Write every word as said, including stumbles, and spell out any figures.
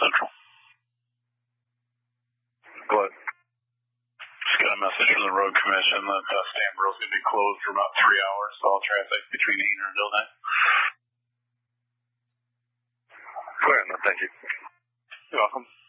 Central. Go ahead. Just got a message from the road commission that uh, Stanboro's going to be closed for about three hours, so all traffic between Ainer and Dilnet. Go ahead, no, thank you. You're welcome.